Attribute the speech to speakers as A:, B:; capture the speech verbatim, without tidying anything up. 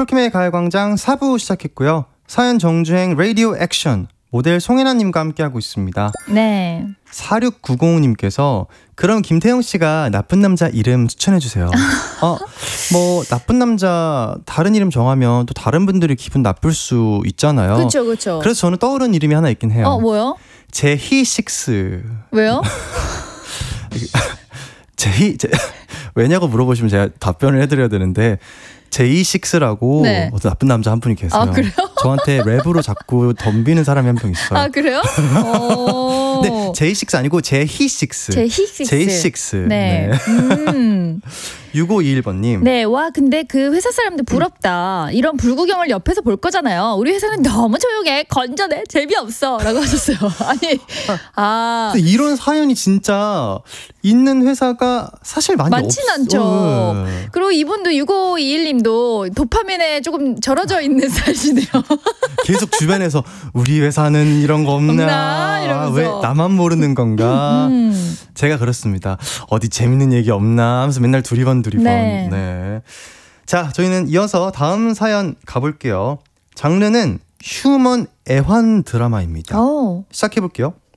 A: 폴킴의 가요광장 사 부 시작했고요. 사연 정주행 라디오 액션 모델 송혜나님과 함께하고 있습니다.
B: 네.
A: 사육구공님께서 그럼 김태형씨가 나쁜 남자 이름 추천해주세요. 어, 뭐 나쁜 남자 다른 이름 정하면 또 다른 분들이 기분 나쁠 수 있잖아요.
B: 그렇죠, 그렇죠.
A: 그래서 저는 떠오른 이름이 하나 있긴 해요.
B: 어, 뭐요?
A: 제희식스.
B: 왜요?
A: 제희 제, 왜냐고 물어보시면 제가 답변을 해드려야 되는데 제이식스라고
B: 네.
A: 어떤 나쁜 남자 한 분이 계세요.
B: 아, 그래요?
A: 저한테 랩으로 자꾸 덤비는 사람이 한 명 있어요.
B: 아, 그래요?
A: 근데 제이식스 아니고 제희식스.
B: 제희식스.
A: 제이식스.
B: 네.
A: 네.
B: 음.
A: 육오이일 번님.
B: 네, 와, 근데 그 회사 사람들 부럽다. 이런 불구경을 옆에서 볼 거잖아요. 우리 회사는 너무 조용해, 건전해, 재미없어. 라고 하셨어요. 아니, 아.
A: 근데 이런 사연이 진짜 있는 회사가 사실 많이
B: 많진
A: 없어.
B: 않죠. 그리고 이분도 육오이일 님도 도파민에 조금 절어져 있는 사연이네요.
A: 계속 주변에서 우리 회사는 이런 거 없나,
B: 없나? 이러면서.
A: 아, 왜 나만 모르는 건가.
B: 음.
A: 제가 그렇습니다. 어디 재밌는 얘기 없나 하면서 맨날 두리번 두리번.
B: 네.
A: 네. 자, 저희는 이어서 다음 사연 가볼게요. 장르는 휴먼 애환 드라마입니다.
B: 오.
A: 시작해볼게요.